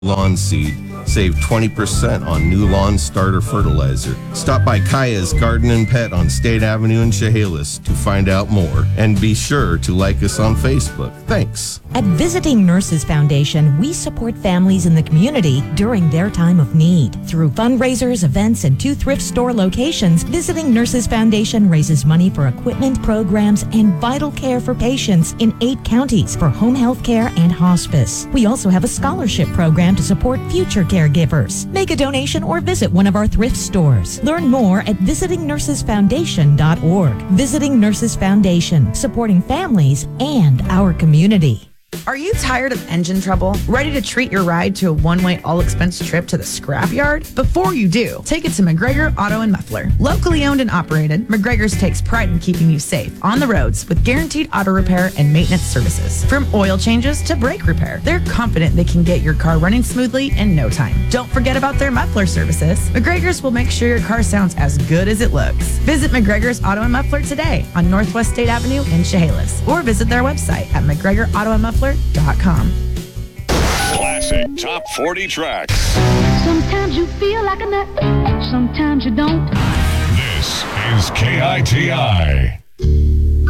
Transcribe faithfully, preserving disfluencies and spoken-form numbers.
Lawn seed. Save twenty percent on new lawn starter fertilizer. Stop by Kaya's Garden and Pet on State Avenue in Chehalis to find out more. And be sure to like us on Facebook. Thanks. At Visiting Nurses Foundation, we support families in the community during their time of need. Through fundraisers, events, and two thrift store locations, Visiting Nurses Foundation raises money for equipment, programs, and vital care for patients in eight counties for home health care and hospice. We also have a scholarship program to support future caregivers. Make a donation or visit one of our thrift stores. Learn more at visiting nurses foundation dot org. Visiting Nurses Foundation, supporting families and our community. Are you tired of engine trouble? Ready to treat your ride to a one-way all-expense trip to the scrapyard? Before you do, take it to McGregor Auto and Muffler. Locally owned and operated, McGregor's takes pride in keeping you safe on the roads with guaranteed auto repair and maintenance services. From oil changes to brake repair, they're confident they can get your car running smoothly in no time. Don't forget about their muffler services. McGregor's will make sure your car sounds as good as it looks. Visit McGregor's Auto and Muffler today on Northwest State Avenue in Chehalis, or visit their website at mcgregor auto and muffler dot com. Classic Top forty tracks. Sometimes you feel like a nut, sometimes you don't. This is K I T I.